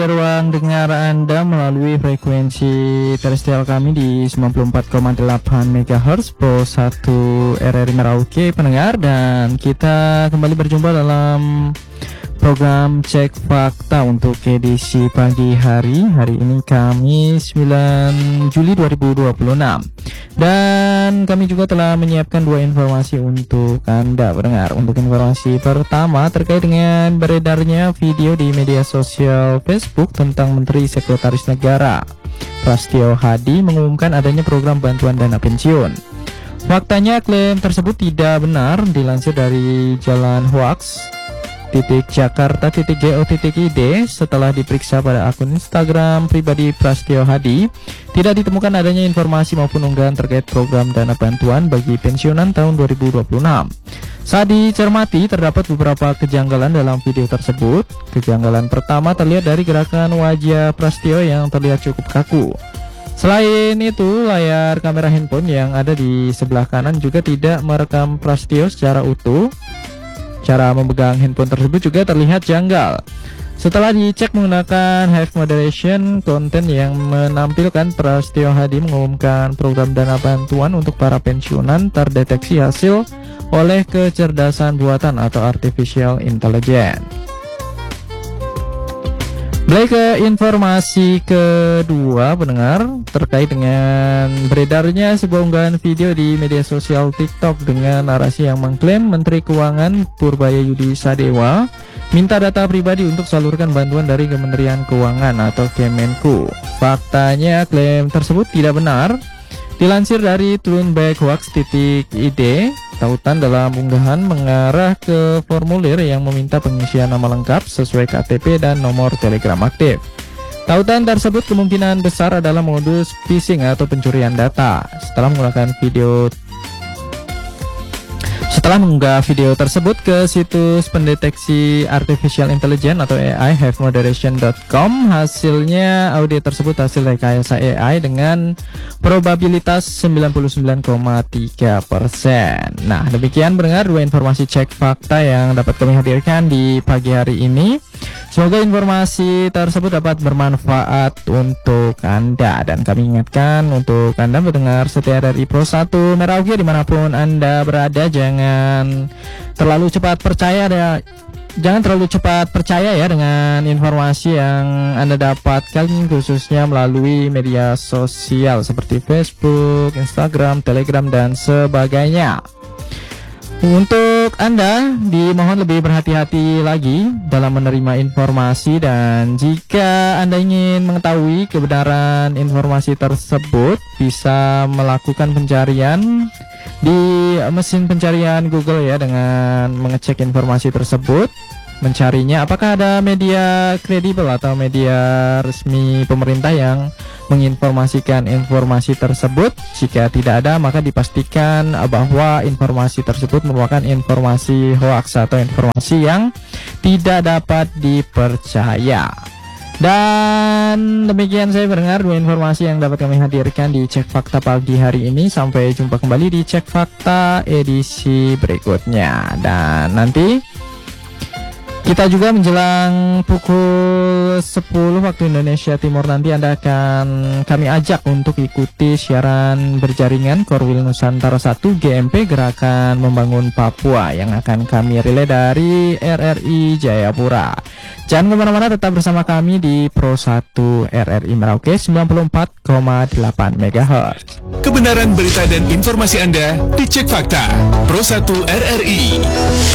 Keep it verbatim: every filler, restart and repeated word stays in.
Ruang dengar Anda melalui frekuensi terestrial kami di sembilan puluh empat koma delapan megahertz Pro satu R R I Merauke pendengar, dan kita kembali berjumpa dalam program Cek Fakta untuk edisi pagi hari. Hari ini Kamis sembilan Juli dua ribu dua puluh enam. Dan kami juga telah menyiapkan dua informasi untuk Anda pendengar. Untuk informasi pertama terkait dengan beredarnya video di media sosial Facebook tentang Menteri Sekretaris Negara Prasetyo Hadi mengumumkan adanya program bantuan dana pensiun. Faktanya klaim tersebut tidak benar. Dilansir dari Jalan Hoax titik Jakarta titik go titik id, setelah diperiksa pada akun Instagram pribadi Prasetyo Hadi, tidak ditemukan adanya informasi maupun unggahan terkait program dana bantuan bagi pensiunan tahun dua ribu dua puluh enam. Saat dicermati, terdapat beberapa kejanggalan dalam video tersebut. Kejanggalan pertama terlihat dari gerakan wajah Prasetyo yang terlihat cukup kaku. Selain itu, layar kamera handphone yang ada di sebelah kanan juga tidak merekam Prasetyo secara utuh. Cara memegang handphone tersebut juga terlihat janggal. Setelah dicek menggunakan Hive Moderation, konten yang menampilkan Prasetyo Hadi mengumumkan program dana bantuan untuk para pensiunan terdeteksi hasil oleh kecerdasan buatan atau artificial intelligence. Baik, ke informasi kedua pendengar, terkait dengan beredarnya sebuah unggahan video di media sosial TikTok dengan narasi yang mengklaim Menteri Keuangan Purbaya-Yudi Sadewa minta data pribadi untuk salurkan bantuan dari Kementerian Keuangan atau Kemenku. Faktanya klaim tersebut tidak benar. Dilansir dari Tunbackhoax.id, tautan dalam unggahan mengarah ke formulir yang meminta pengisian nama lengkap sesuai K T P dan nomor Telegram aktif. Tautan tersebut kemungkinan besar adalah modus phishing atau pencurian data. Setelah menggunakan video Setelah mengunggah video tersebut ke situs pendeteksi artificial intelligence atau A I hive moderation dot com, hasilnya audio tersebut hasil rekayasa A I dengan probabilitas sembilan puluh sembilan koma tiga persen. Nah, demikian pendengar dua informasi cek fakta yang dapat kami hadirkan di pagi hari ini. Semoga informasi tersebut dapat bermanfaat untuk Anda, dan kami ingatkan untuk Anda mendengar setia dari Pro satu Merauke dimanapun Anda berada, jangan terlalu cepat percaya ya, jangan terlalu cepat percaya ya dengan informasi yang Anda dapatkan khususnya melalui media sosial seperti Facebook, Instagram, Telegram dan sebagainya. Untuk Anda dimohon lebih berhati-hati lagi dalam menerima informasi, dan jika Anda ingin mengetahui kebenaran informasi tersebut bisa melakukan pencarian di mesin pencarian Google ya, dengan mengecek informasi tersebut, mencarinya apakah ada media kredibel atau media resmi pemerintah yang menginformasikan informasi tersebut. Jika tidak ada, maka dipastikan bahwa informasi tersebut merupakan informasi hoax atau informasi yang tidak dapat dipercaya. Dan demikian saya mendengar dua informasi yang dapat kami hadirkan di Cek Fakta pagi hari ini. Sampai jumpa kembali di Cek Fakta edisi berikutnya. Dan nanti kita juga menjelang pukul sepuluh waktu Indonesia Timur nanti Anda akan kami ajak untuk ikuti siaran berjaringan Korwil Nusantara satu G M P Gerakan Membangun Papua yang akan kami relay dari R R I Jayapura. Jangan kemana-mana, tetap bersama kami di Pro satu R R I Merauke sembilan puluh empat koma delapan megahertz. Kebenaran berita dan informasi Anda dicek fakta Pro satu R R I.